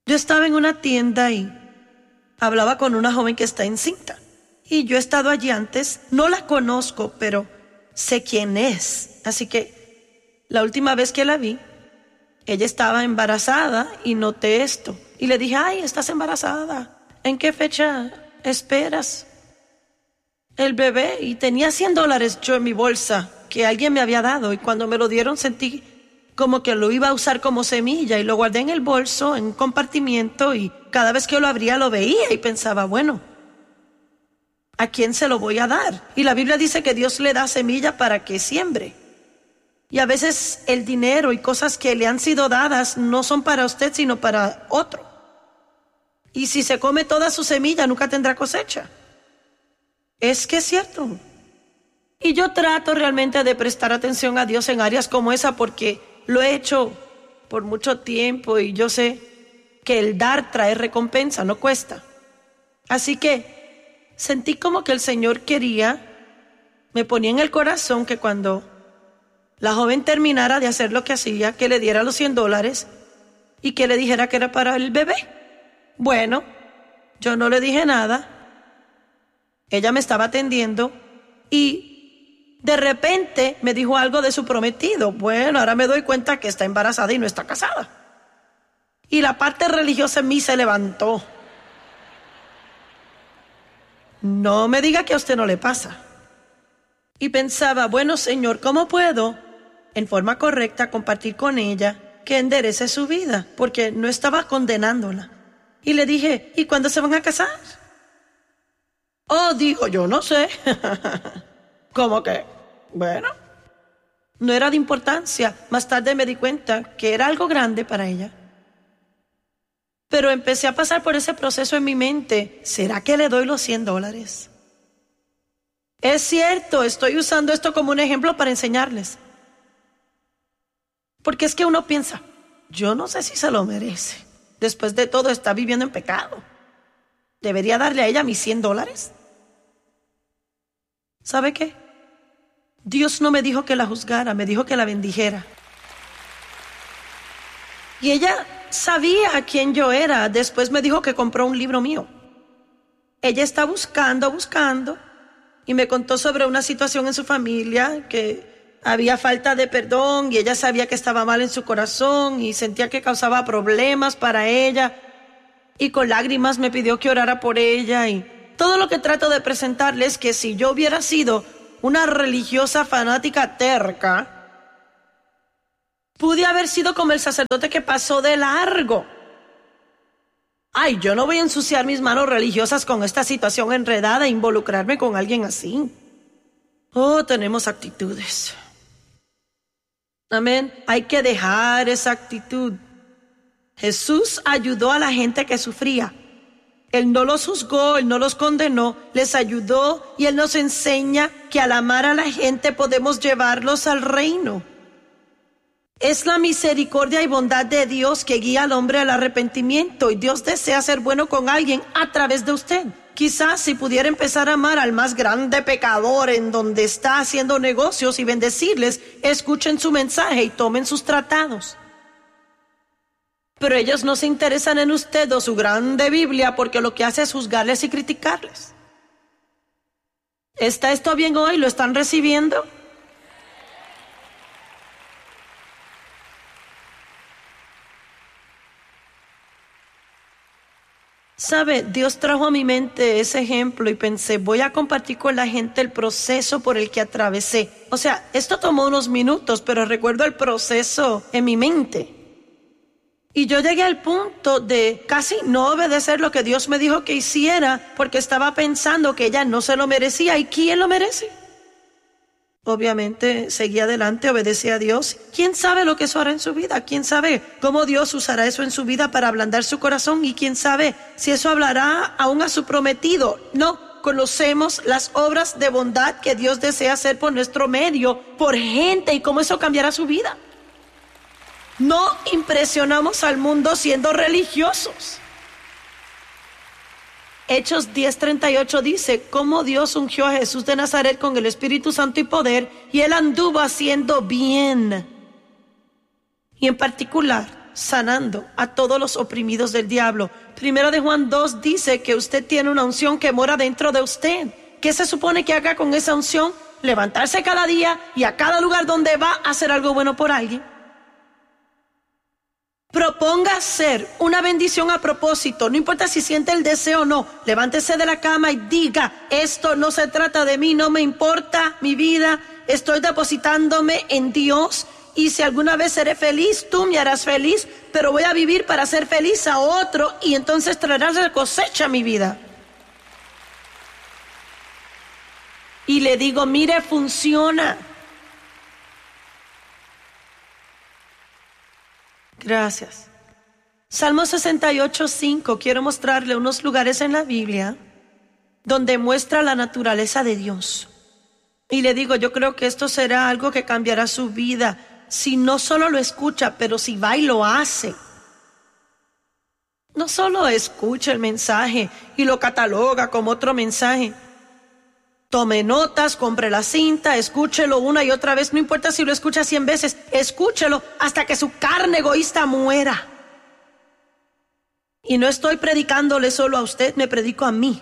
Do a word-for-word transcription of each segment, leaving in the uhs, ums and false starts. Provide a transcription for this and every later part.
Yo estaba en una tienda y hablaba con una joven que está encinta. Y yo he estado allí antes, no la conozco, pero sé quién es. Así que la última vez que la vi, ella estaba embarazada y noté esto. Y le dije, ay, estás embarazada. ¿En qué fecha esperas el bebé? Y tenía cien dólares yo en mi bolsa que alguien me había dado. Y cuando me lo dieron sentí como que lo iba a usar como semilla. Y lo guardé en el bolso, en un compartimiento. Y cada vez que lo abría lo veía y pensaba, bueno, ¿a quién se lo voy a dar? Y la Biblia dice que Dios le da semilla para que siembre. Y a veces el dinero y cosas que le han sido dadas no son para usted, sino para otro. Y si se come toda su semilla, nunca tendrá cosecha. Es que es cierto. Y yo trato realmente de prestar atención a Dios en áreas como esa porque lo he hecho por mucho tiempo y yo sé que el dar trae recompensa, no cuesta. Así que sentí como que el Señor quería, me ponía en el corazón que cuando la joven terminara de hacer lo que hacía, que le diera los cien dólares y que le dijera que era para el bebé. Bueno, yo no le dije nada. Ella me estaba atendiendo y de repente me dijo algo de su prometido. Bueno, ahora me doy cuenta que está embarazada y no está casada. Y la parte religiosa en mí se levantó. No me diga que a usted no le pasa. Y pensaba, bueno, Señor, ¿cómo puedo en forma correcta compartir con ella que enderece su vida? Porque no estaba condenándola. Y le dije, ¿y cuándo se van a casar? Oh, digo, yo no sé. ¿Cómo que? Bueno, no era de importancia. Más tarde me di cuenta que era algo grande para ella. Pero empecé a pasar por ese proceso en mi mente. ¿Será que le doy los cien dólares? Es cierto, estoy usando esto como un ejemplo para enseñarles. Porque es que uno piensa, yo no sé si se lo merece. Después de todo está viviendo en pecado. ¿Debería darle a ella mis cien dólares? ¿Sabe qué? Dios no me dijo que la juzgara, me dijo que la bendijera. Y ella sabía quién yo era. Después me dijo que compró un libro mío. Ella está buscando, buscando. Y me contó sobre una situación en su familia que había falta de perdón y ella sabía que estaba mal en su corazón y sentía que causaba problemas para ella. Y con lágrimas me pidió que orara por ella. Y todo lo que trato de presentarles es que si yo hubiera sido una religiosa fanática terca, pude haber sido como el sacerdote que pasó de largo. Ay, yo no voy a ensuciar mis manos religiosas con esta situación enredada e involucrarme con alguien así. Oh, tenemos actitudes. Amén. Hay que dejar esa actitud. Jesús ayudó a la gente que sufría. Él no los juzgó, Él no los condenó, les ayudó y Él nos enseña que al amar a la gente podemos llevarlos al reino. Es la misericordia y bondad de Dios que guía al hombre al arrepentimiento y Dios desea ser bueno con alguien a través de usted. Quizás si pudiera empezar a amar al más grande pecador en donde está haciendo negocios y bendecirles, escuchen su mensaje y tomen sus tratados. Pero ellos no se interesan en usted o su grande Biblia porque lo que hace es juzgarles y criticarles. ¿Está esto bien hoy? ¿Lo están recibiendo? ¿Sabe? Dios trajo a mi mente ese ejemplo y pensé, voy a compartir con la gente el proceso por el que atravesé. O sea, esto tomó unos minutos, pero recuerdo el proceso en mi mente. Y yo llegué al punto de casi no obedecer lo que Dios me dijo que hiciera porque estaba pensando que ella no se lo merecía. ¿Y quién lo merece? Obviamente seguí adelante, obedecí a Dios. ¿Quién sabe lo que eso hará en su vida? ¿Quién sabe cómo Dios usará eso en su vida para ablandar su corazón? ¿Y quién sabe si eso hablará aún a su prometido? No, conocemos las obras de bondad que Dios desea hacer por nuestro medio, por gente y cómo eso cambiará su vida. No impresionamos al mundo siendo religiosos. Hechos diez treinta y ocho dice, cómo Dios ungió a Jesús de Nazaret con el Espíritu Santo y poder, y él anduvo haciendo bien. Y en particular, sanando a todos los oprimidos del diablo. Primero de Juan dos dice que usted tiene una unción que mora dentro de usted. ¿Qué se supone que haga con esa unción? Levantarse cada día y a cada lugar donde va a hacer algo bueno por alguien. Proponga ser una bendición a propósito, no importa si siente el deseo o no. Levántese de la cama y diga: esto no se trata de mí, no me importa mi vida, estoy depositándome en Dios. Y si alguna vez seré feliz, tú me harás feliz, pero voy a vivir para ser feliz a otro, y entonces traerás de cosecha a mi vida. Y le digo: mire, funciona. Gracias. Salmo sesenta y ocho, cinco. Quiero mostrarle unos lugares en la Biblia donde muestra la naturaleza de Dios. Y le digo, yo creo que esto será algo que cambiará su vida, si no solo lo escucha, pero si va y lo hace. No solo escucha el mensaje y lo cataloga como otro mensaje. Tome notas, compre la cinta, escúchelo una y otra vez, no importa si lo escucha cien veces, escúchelo hasta que su carne egoísta muera. Y no estoy predicándole solo a usted, me predico a mí.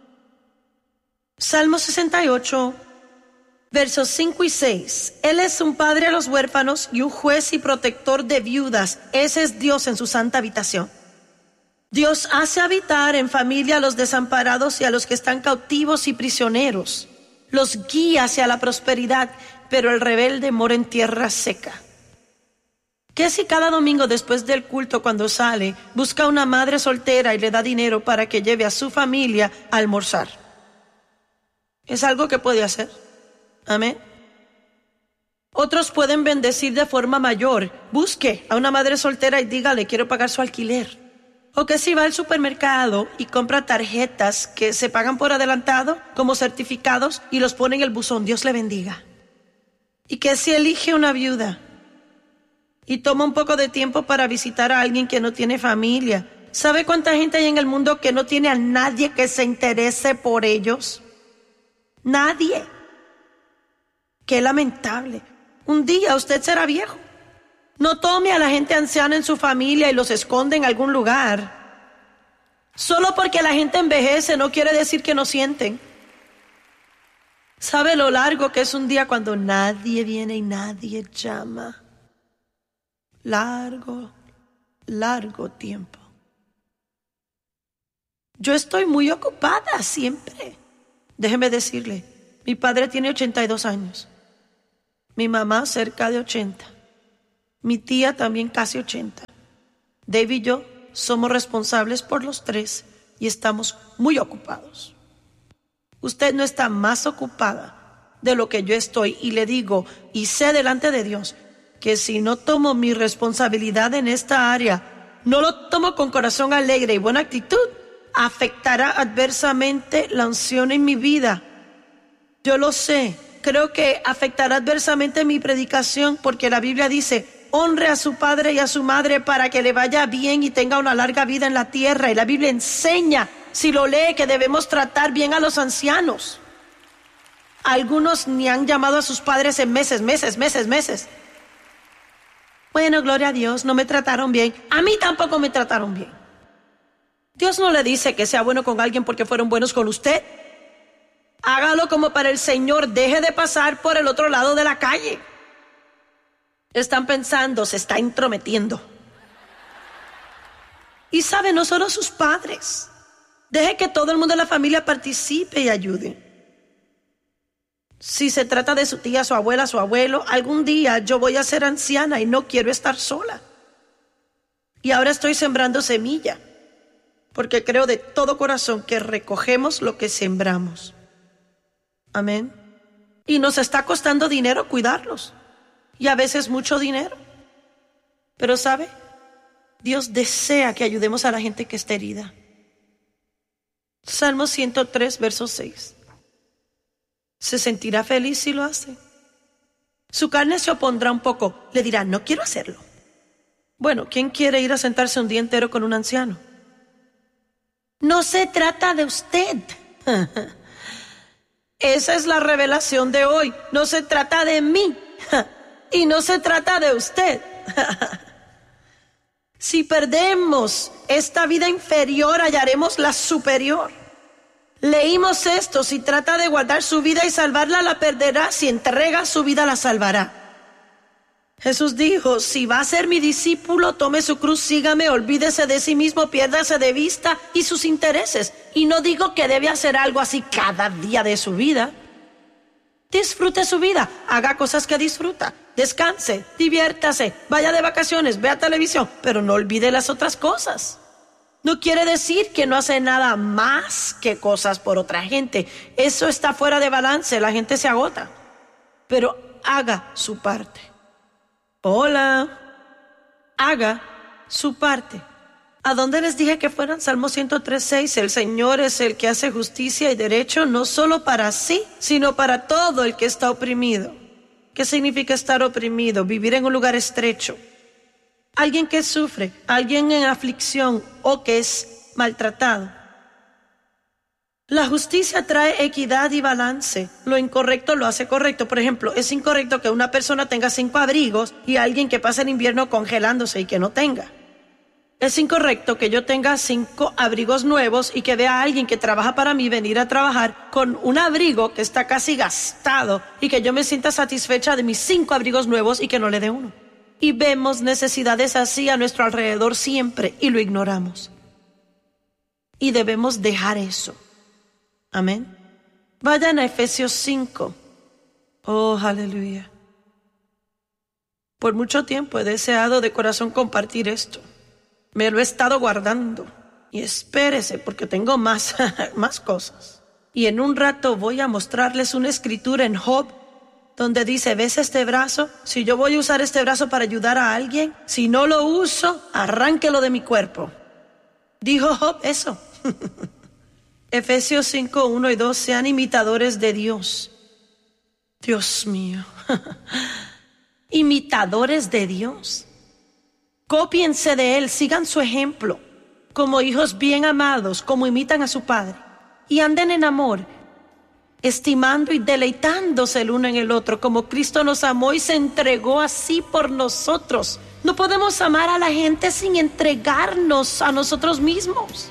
Salmo sesenta y ocho, versos cinco y seis. Él es un padre a los huérfanos y un juez y protector de viudas. Ese es Dios en su santa habitación. Dios hace habitar en familia a los desamparados y a los que están cautivos y prisioneros. Los guía hacia la prosperidad, pero el rebelde mora en tierra seca. ¿Qué si cada domingo después del culto, cuando sale, busca a una madre soltera y le da dinero para que lleve a su familia a almorzar? Es algo que puede hacer. Amén. Otros pueden bendecir de forma mayor. Busque a una madre soltera y dígale: quiero pagar su alquiler. O que si va al supermercado y compra tarjetas que se pagan por adelantado como certificados y los pone en el buzón, Dios le bendiga. Y que si elige una viuda y toma un poco de tiempo para visitar a alguien que no tiene familia. ¿Sabe cuánta gente hay en el mundo que no tiene a nadie que se interese por ellos? Nadie. Qué lamentable. Un día usted será viejo. No tome a la gente anciana en su familia y los esconde en algún lugar. Solo porque la gente envejece no quiere decir que no sienten. ¿Sabe lo largo que es un día cuando nadie viene y nadie llama? Largo, largo tiempo. Yo estoy muy ocupada siempre. Déjeme decirle, mi padre tiene ochenta y dos años. Mi mamá cerca de ochenta. Mi tía también casi ochenta. Dave y yo somos responsables por los tres y estamos muy ocupados. Usted no está más ocupada de lo que yo estoy, y le digo y sé delante de Dios que si no tomo mi responsabilidad en esta área, no lo tomo con corazón alegre y buena actitud, afectará adversamente la unción en mi vida. Yo lo sé, creo que afectará adversamente mi predicación, porque la Biblia dice: honre a su padre y a su madre para que le vaya bien y tenga una larga vida en la tierra. Y la Biblia enseña, si lo lee, que debemos tratar bien a los ancianos. Algunos ni han llamado a sus padres en meses, meses, meses, meses. Bueno, gloria a Dios, no me trataron bien. A mí tampoco me trataron bien. Dios no le dice que sea bueno con alguien porque fueron buenos con usted. Hágalo como para el Señor, deje de pasar por el otro lado de la calle. Están pensando, se está intrometiendo. Y sabe, no solo sus padres. Deje que todo el mundo de la familia participe y ayude. Si se trata de su tía, su abuela, su abuelo, algún día yo voy a ser anciana y no quiero estar sola. Y ahora estoy sembrando semilla, porque creo de todo corazón que recogemos lo que sembramos. Amén. Y nos está costando dinero cuidarlos. Y a veces mucho dinero. Pero ¿sabe? Dios desea que ayudemos a la gente que está herida. Salmo ciento tres, verso seis. Se sentirá feliz si lo hace. Su carne se opondrá un poco. Le dirá: no quiero hacerlo. Bueno, ¿quién quiere ir a sentarse un día entero con un anciano? No se trata de usted. Esa es la revelación de hoy. No se trata de mí. Y no se trata de usted. Si perdemos esta vida inferior, hallaremos la superior. Leímos esto: si trata de guardar su vida y salvarla, la perderá. Si entrega su vida, la salvará. Jesús dijo: si va a ser mi discípulo, tome su cruz, sígame, olvídese de sí mismo, piérdase de vista y sus intereses. Y no digo que debe hacer algo así cada día de su vida. Disfrute su vida, haga cosas que disfruta, descanse, diviértase, vaya de vacaciones, vea televisión, pero no olvide las otras cosas. No quiere decir que no hace nada más que cosas por otra gente. Eso está fuera de balance, la gente se agota. Pero haga su parte. Hola. Haga su parte. ¿A dónde les dije que fueran? Salmo ciento tres, seis. El Señor es el que hace justicia y derecho, no solo para sí, sino para todo el que está oprimido. ¿Qué significa estar oprimido? Vivir en un lugar estrecho. Alguien que sufre, alguien en aflicción o que es maltratado. La justicia trae equidad y balance. Lo incorrecto lo hace correcto. Por ejemplo, es incorrecto que una persona tenga cinco abrigos y alguien que pase el invierno congelándose y que no tenga. Es incorrecto que yo tenga cinco abrigos nuevos y que vea a alguien que trabaja para mí venir a trabajar con un abrigo que está casi gastado y que yo me sienta satisfecha de mis cinco abrigos nuevos y que no le dé uno. Y vemos necesidades así a nuestro alrededor siempre y lo ignoramos. Y debemos dejar eso. Amén. Vayan a Efesios cinco. Oh, aleluya. Por mucho tiempo he deseado de corazón compartir esto. Me lo he estado guardando. Y espérese porque tengo más, más cosas. Y en un rato voy a mostrarles una escritura en Job donde dice: ¿ves este brazo? Si yo voy a usar este brazo para ayudar a alguien, si no lo uso, arránquelo de mi cuerpo. Dijo Job eso. Efesios cinco, uno y dos. Sean imitadores de Dios. Dios mío. Imitadores de Dios. Cópiense de Él, sigan su ejemplo, como hijos bien amados, como imitan a su Padre. Y anden en amor, estimando y deleitándose el uno en el otro, como Cristo nos amó y se entregó así por nosotros. No podemos amar a la gente sin entregarnos a nosotros mismos.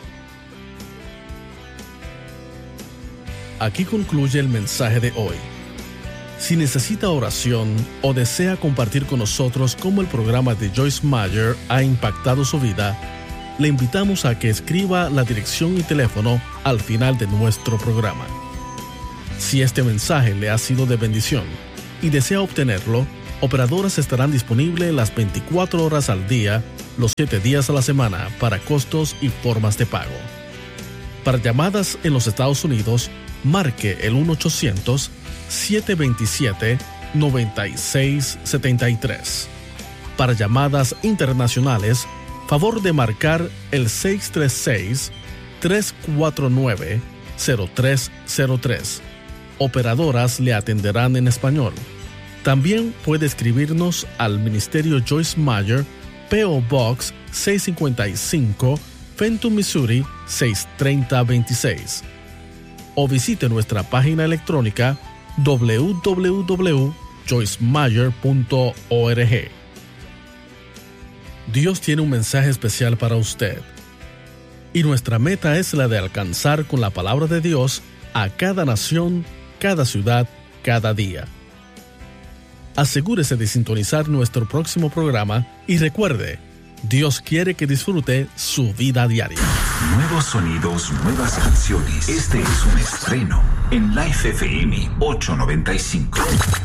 Aquí concluye el mensaje de hoy. Si necesita oración o desea compartir con nosotros cómo el programa de Joyce Meyer ha impactado su vida, le invitamos a que escriba la dirección y teléfono al final de nuestro programa. Si este mensaje le ha sido de bendición y desea obtenerlo, operadoras estarán disponibles las veinticuatro horas al día, los siete días a la semana, para costos y formas de pago. Para llamadas en los Estados Unidos, marque el uno ochocientos, siete dos siete, nueve seis siete tres. Para llamadas internacionales, favor de marcar el seis tres seis, tres cuatro nueve, cero tres cero tres. Operadoras le atenderán en español. También puede escribirnos al Ministerio Joyce Meyer, P O Box seiscientos cincuenta y cinco, Fenton, Missouri seis tres cero dos seis. O visite nuestra página electrónica doble u doble u doble u punto joyce meyer punto org. Dios tiene un mensaje especial para usted. Y nuestra meta es la de alcanzar con la palabra de Dios a cada nación, cada ciudad, cada día. Asegúrese de sintonizar nuestro próximo programa y recuerde, Dios quiere que disfrute su vida diaria. Nuevos sonidos, nuevas canciones. Este es un estreno en Life F M ochocientos noventa y cinco.